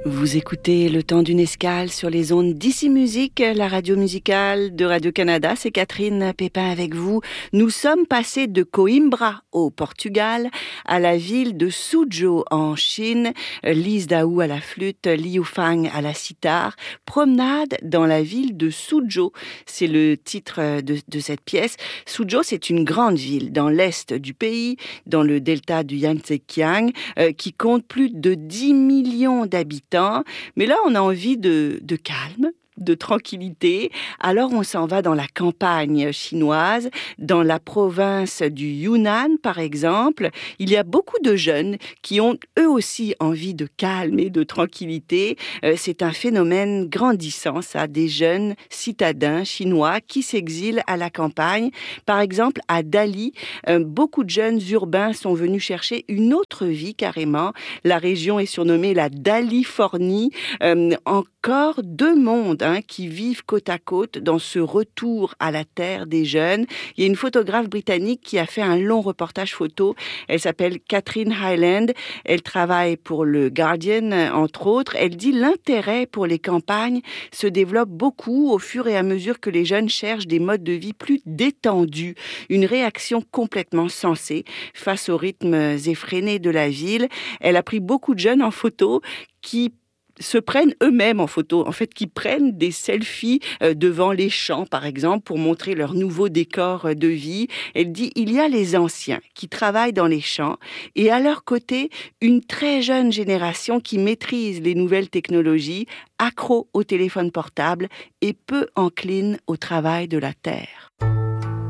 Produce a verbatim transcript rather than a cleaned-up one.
Vous écoutez Le Temps d'une escale sur les ondes d'Ici Musique, la radio musicale de Radio-Canada. C'est Catherine Pépin avec vous. Nous sommes passés de Coimbra au Portugal à la ville de Suzhou en Chine. Lise Daou à la flûte, Liu Fang à la sitar. Promenade dans la ville de Suzhou. C'est le titre de, de cette pièce. Suzhou, c'est une grande ville dans l'est du pays, dans le delta du Yangtze-Kiang, euh, qui compte plus de dix millions d'habitants. Mais là, on a envie de, de calme, de tranquillité. Alors, on s'en va dans la campagne chinoise, dans la province du Yunnan, par exemple. Il y a beaucoup de jeunes qui ont eux aussi envie de calme et de tranquillité. Euh, c'est un phénomène grandissant, ça, des jeunes citadins chinois qui s'exilent à la campagne. Par exemple, à Dali, euh, beaucoup de jeunes urbains sont venus chercher une autre vie carrément. La région est surnommée la Dalifornie. Euh, encore deux mondes hein, qui vivent côte à côte dans ce retour à la terre des jeunes. Il y a une photographe britannique qui a fait un long reportage photo. Elle s'appelle Catherine Hyland. Elle travaille pour le Guardian, entre autres. Elle dit l'intérêt pour les campagnes se développe beaucoup au fur et à mesure que les jeunes cherchent des modes de vie plus détendus. Une réaction complètement sensée face aux rythmes effrénés de la ville. Elle a pris beaucoup de jeunes en photo qui se prennent eux-mêmes en photo, en fait, qui prennent des selfies euh, devant les champs, par exemple, pour montrer leur nouveau décor de vie. Elle dit, il y a les anciens qui travaillent dans les champs et à leur côté, une très jeune génération qui maîtrise les nouvelles technologies, accro au téléphone portable et peu encline au travail de la terre.